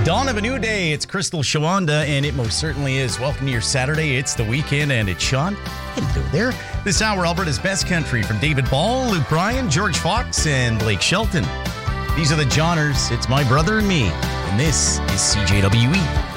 Dawn of a new day. It's Crystal Shawanda, and it most certainly is. Welcome to your Saturday. It's the weekend, and it's Sean. Hello there. This hour, Alberta's best country from David Ball, Luke Bryan, George Fox, and Blake Shelton. These are the Johners. It's my brother and me, and this is CJWE.